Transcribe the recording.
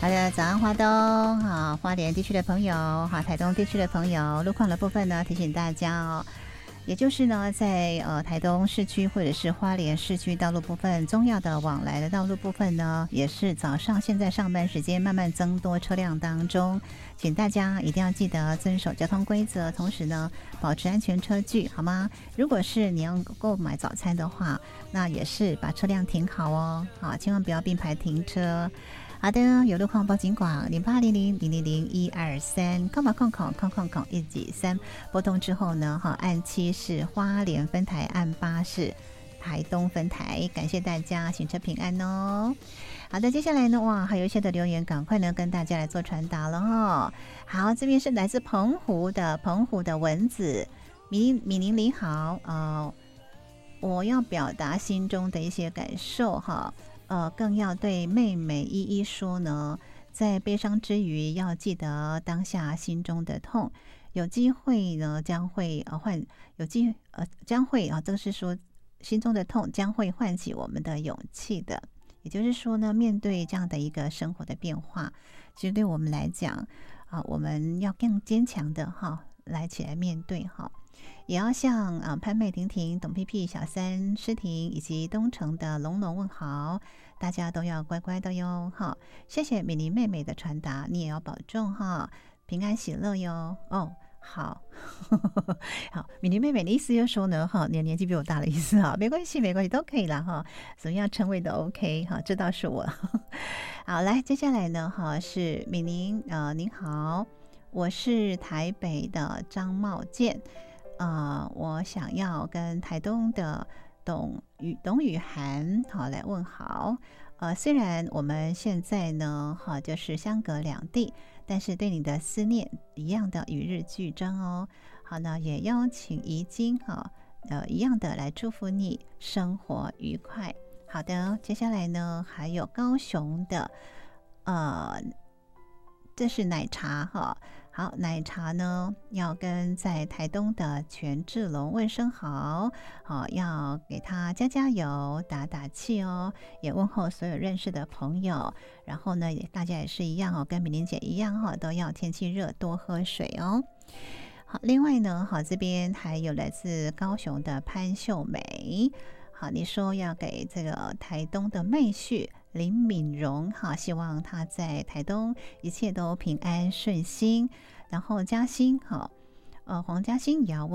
好的，早安花东，好，花莲地区的朋友，好，台东地区的朋友，路况的部分呢，提醒大家哦，也就是呢，在台东市区或者是花莲市区道路部分，重要的往来的道路部分呢，也是早上现在上班时间慢慢增多车辆当中，请大家一定要记得遵守交通规则，同时呢，保持安全车距，好吗？如果是你要购买早餐的话，那也是把车辆停好哦，好，千万不要并排停车。好的，有路况报警广0800000123，空吧空空空空空193，拨通之后呢，按7是花莲分台，按8是台东分台，感谢大家行车平安哦。好的，接下来呢，哇，还有一些的留言，赶快呢跟大家来做传达了哦。好，这边是来自澎湖的蚊子，米宁你好，我要表达心中的一些感受哈。更要对妹妹一一说呢，在悲伤之余，要记得当下心中的痛。有机会呢，将会这个是说心中的痛将会唤起我们的勇气的。也就是说呢，面对这样的一个生活的变化，其实对我们来讲我们要更坚强的来起来面对也要向潘妹、婷婷、董屁屁、小三、诗婷以及东城的龙龙问好，大家都要乖乖的哟谢谢米妮妹妹的传达，你也要保重平安喜乐哟好好，米妮妹妹的意思就是说呢你的年纪比我大的意思没关系都可以啦怎么样称谓都 OK 这倒是我好，来接下来呢是米妮您好，我是台北的张茂健我想要跟台东的董雨涵来问好虽然我们现在呢就是相隔两地，但是对你的思念一样的与日俱增哦。好呢，也邀请怡晶一样的来祝福你生活愉快。好的，接下来呢还有高雄的这是奶茶好，奶茶呢要跟在台东的权志龙问声好要给他加油打打气哦，也问候所有认识的朋友，然后呢大家也是一样跟美玲姐一样都要天气热多喝水哦。好，另外呢这边还有来自高雄的潘秀美，好，你说要给这个台东的妹婿林敏荣希望他在台东一切都平安顺心，然后嘉欣黄嘉欣也要问